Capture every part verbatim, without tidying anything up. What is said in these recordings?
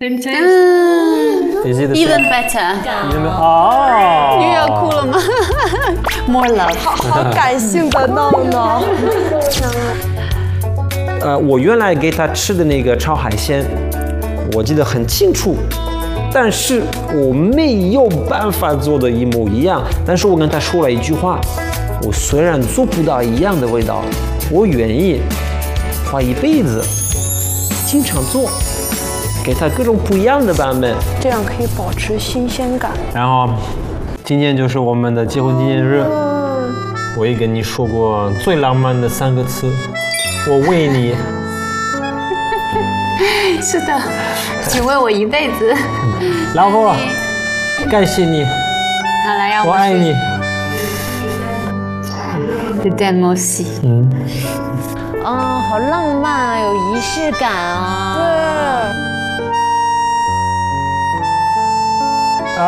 Even better. Even 哦， 又要哭了吗？More love. 好好感性的闹闹。 呃，我原来给他吃的那个炒海鲜，我记得很清楚，但是我没有办法做的一模一样。但是我跟他说了一句话，我虽然做不到一样的味道，我愿意花一辈子经常做，给他各种不一样的版本， 这样可以保持新鲜感。 然后今天就是我们的结婚纪念日，我也跟你说过最浪漫的三个词，我为你。 是的，请为我一辈子。 老婆，感谢你， 好了，让我爱你。 对不起。 嗯。 哦，好浪漫啊，有仪式感啊。 对。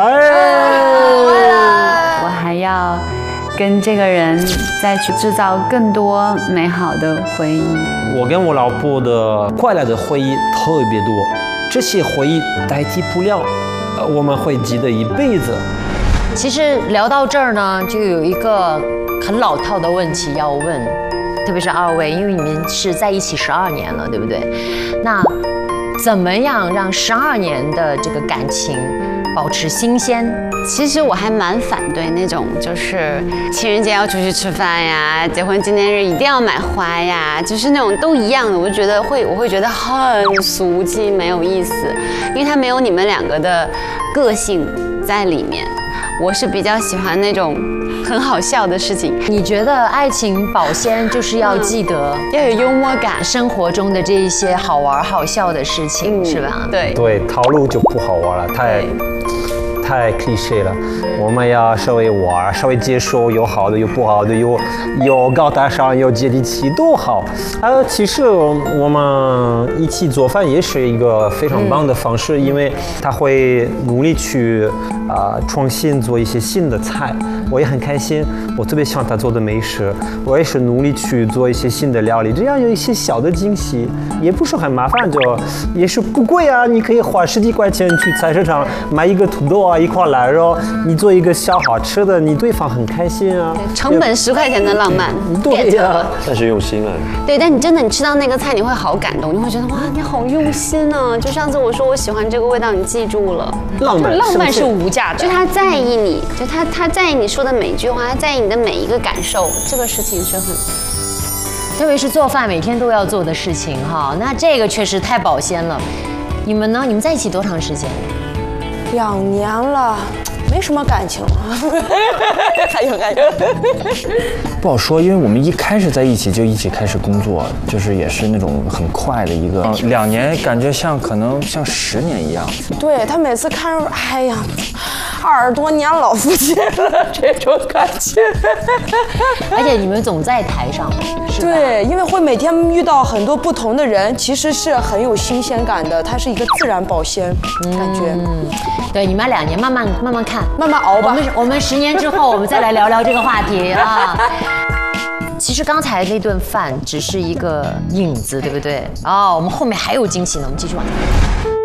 哎。 我还要跟这个人再去制造更多美好的回忆。 我跟我老婆的快乐的回忆特别多，这些回忆代替不了，呃，我们会记得一辈子。 其实聊到这儿呢，就有一个很老套的问题要问，特别是二位，因为你们是在一起十二年了，对不对？那怎么样让十二年的这个感情保持新鲜？ 其实我还蛮反对那种，就是情人节要出去吃饭呀，结婚纪念日一定要买花呀，就是那种都一样的，我就觉得会，我会觉得很俗气，没有意思，因为它没有你们两个的个性在里面。我是比较喜欢那种很好笑的事情。 你觉得爱情保鲜就是要记得、 嗯、要有幽默感， 生活中的这一些好玩好笑的事情，嗯、是吧？ 对对，套路就不好玩了，太太 cliché 了。我们要稍微玩，稍微接受，有好的，有不好的，有有高大上，有接地气，都好。呃，其实我们一起做饭也是一个非常棒的方式，嗯、因为他会努力去啊、呃、创新做一些新的菜，我也很开心。我特别喜欢他做的美食，我也是努力去做一些新的料理，这样有一些小的惊喜，也不是很麻烦，就也是不贵啊。你可以花十几块钱去菜市场买一个土豆啊，一块腊肉，你做一个小好吃的，你对方很开心啊。 成本十块钱的浪漫， 对呀、啊， 但是用心了。 对，但你真的你吃到那个菜，你会好感动，你会觉得哇，你好用心啊！就上次我说我喜欢这个味道，你记住了。 浪漫， 浪漫是无价的，就他在意你，就他他在意你说的每一句话，他在意你的每一个感受，这个事情是很。 特别是做饭每天都要做的事情哈，那这个确实太保鲜了。你们呢？你们在一起多长时间？ 两年了，没什么感情了。还有还有， 不好说，因为我们一开始在一起就一起开始工作，就是也是那种很快的一个，两年感觉像可能像十年一样。 对他每次看着，哎呀，二十多年老夫妻了这种感觉。 而且你们总在台上，是吧？ 对，因为会每天遇到很多不同的人，其实是很有新鲜感的，它是一个自然保鲜感觉。 嗯，对，你们两年慢慢慢慢看， 慢慢熬吧。 我们我们十年之后，我们再来聊聊这个话题啊。其实刚才那顿饭只是一个影子，对不对？哦，我们后面还有惊喜呢，我们继续往下看。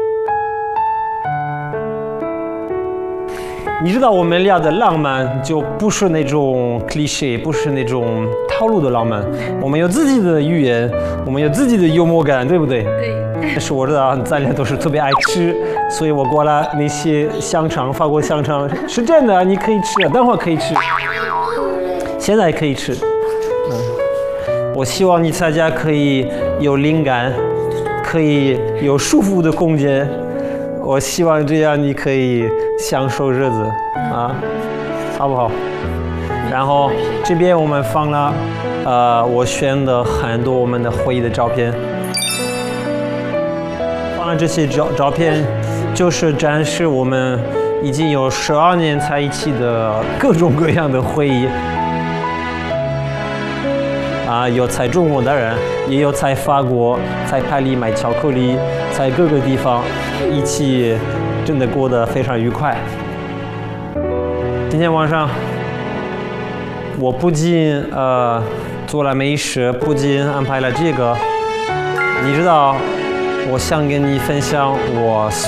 你知道我们聊的浪漫就不是那种 cliché， 不是那种套路的浪漫，我们有自己的语言，我们有自己的幽默感，对不对？对。但是我知道咱俩都是特别爱吃，所以我过来那些香肠，法国香肠是真的，你可以吃，等会儿可以吃，现在可以吃。嗯，我希望你在家可以有灵感，可以有舒服的空间。我希望这样你可以享受日子啊，好不好？然后这边我们放了，呃，我选的很多我们的回忆的照片，放了这些照照片，就是展示我们已经有十二年在一起的各种各样的回忆。啊，有在中国的人，也有在法国，在巴黎买巧克力，在各个地方一起，真的过得非常愉快。今天晚上，我不仅呃做了美食，不仅安排了这个，你知道，我想跟你分享我